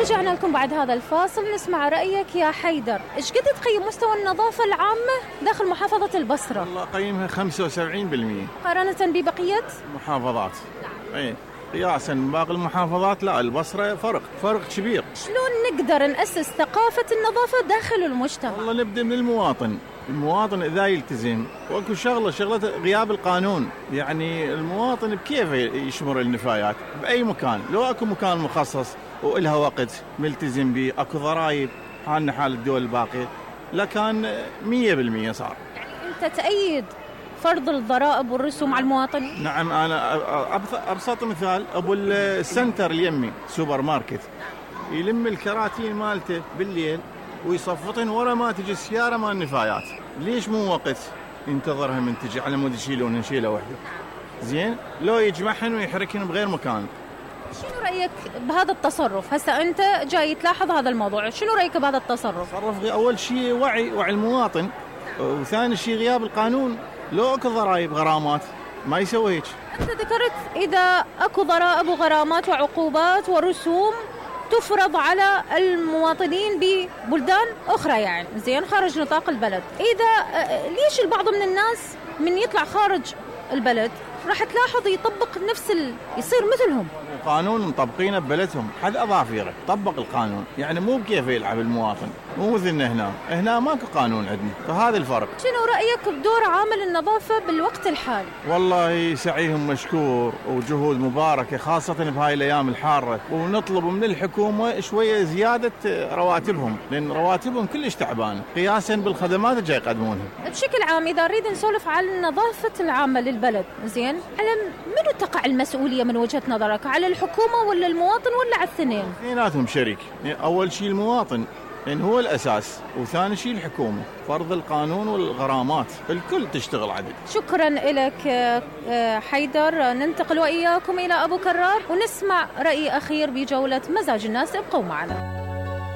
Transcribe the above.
رجعنا لكم بعد هذا الفاصل نسمع رأيك يا حيدر. إيش قد تقيم مستوى النظافة العامة داخل محافظة البصرة؟ والله قيمها 75% مقارنة ببقية محافظات. اي قياسا باقي المحافظات لا، البصرة فرق كبير. شلون نقدر نأسس ثقافة النظافة داخل المجتمع؟ والله نبدأ من المواطن إذا يلتزم، واكو شغلة غياب القانون. يعني المواطن بكيف يشمر النفايات بأي مكان، لو اكو مكان مخصص وإلها وقت ملتزم به، اكو ضرائب حالنا حال الدول الباقية، لكان 100% صار. يعني أنت تأيد فرض الضرائب والرسوم على المواطن؟ نعم، أنا أبسط مثال أبو السنتر اليمي سوبر ماركت يلم الكراتين مالته بالليل ويصفطن ورا ما تجي السيارة مال النفايات. ليش مو وقت ينتظرها من تجي على مود يشيلون نشيله وحده؟ زين لو يجمعهن ويحركهن بغير مكان. شنو رأيك بهذا التصرف؟ هسه أنت جاي تلاحظ هذا الموضوع، شنو رأيك بهذا التصرف؟ أول شيء وعي المواطن، وثاني شيء غياب القانون. لو اكو ضرائب غرامات ما يسوي هيك. أنت ذكرت إذا اكو ضرائب وغرامات وعقوبات ورسوم تفرض على المواطنين ببلدان أخرى، يعني زين خارج نطاق البلد، إذا ليش البعض من الناس من يطلع خارج البلد راح تلاحظ يطبق يصير مثلهم؟ قانون مطبقينه ببلدهم، حد أظافيره طبق القانون. يعني مو بكيف يلعب المواطن، مو مثلنا هنا ماكو قانون عندنا، فهذا الفرق. شنو رأيك بدور عامل النظافة بالوقت الحالي؟ والله سعيهم مشكور وجهود مباركة، خاصة بهاي الأيام الحارة، ونطلب من الحكومة شوية زيادة رواتبهم، لأن رواتبهم كلش تعبانة قياسا بالخدمات اللي جاي يقدمونها. بشكل عام إذا نريد نسولف على النظافة العامة للبلد، زين على منو تقع المسؤولية من وجهة نظرك؟ على الحكومة ولا المواطن ولا على الاثنين؟ اثنيناتهم شريك. أول شيء المواطن لأن هو الأساس، وثاني شيء الحكومة، فرض القانون والغرامات الكل تشتغل عدل. شكرا لك حيدر. ننتقل وإياكم إلى أبو كرار ونسمع رأي أخير بجولة مزاج الناس. ابقوا معنا.